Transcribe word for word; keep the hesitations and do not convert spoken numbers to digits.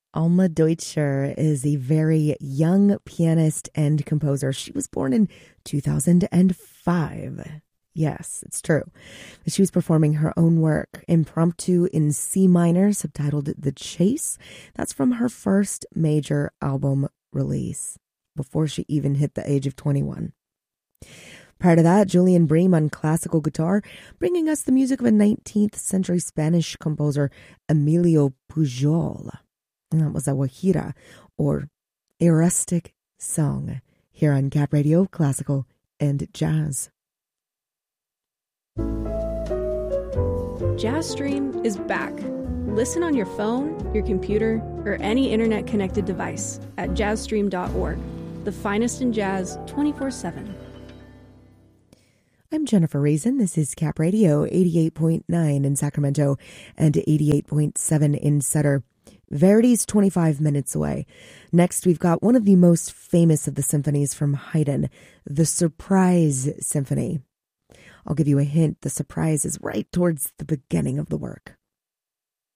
Alma Deutscher is a very young pianist and composer. She was born in two thousand five. Yes, it's true. She was performing her own work, Impromptu in C minor, subtitled The Chase. That's from her first major album release, before she even hit the age of twenty-one. Prior to that, Julian Bream on classical guitar, bringing us the music of a nineteenth century Spanish composer, Emilio Pujol. And that was a Guajira, or a rustic song, here on Cap Radio, Classical and Jazz. JazzStream is back. Listen on your phone, your computer, or any internet-connected device at jazz stream dot org. The finest in jazz, twenty-four seven. I'm Jennifer Raisin. This is Cap Radio, eighty-eight point nine in Sacramento and eighty-eight point seven in Sutter. Verity's twenty-five minutes away. Next, we've got one of the most famous of the symphonies from Haydn, the Surprise Symphony. I'll give you a hint. The surprise is right towards the beginning of the work.